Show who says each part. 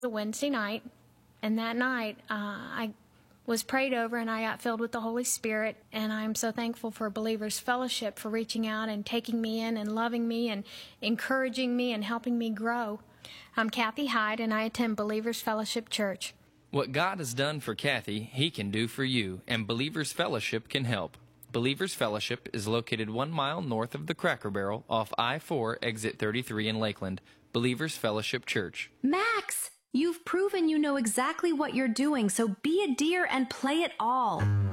Speaker 1: The Wednesday night, and that night I was prayed over and I got filled with the Holy Spirit, and I'm so thankful for Believers Fellowship for reaching out and taking me in and loving me and encouraging me and helping me grow. I'm Kathy Hyde, and I attend Believers Fellowship Church.
Speaker 2: What God has done for Kathy, He can do for you, and Believers Fellowship can help. Believers Fellowship is located 1 mile north of the Cracker Barrel off I-4, exit 33 in Lakeland. Believers Fellowship Church.
Speaker 3: Max, you've proven you know exactly what you're doing, so be a dear and play it all.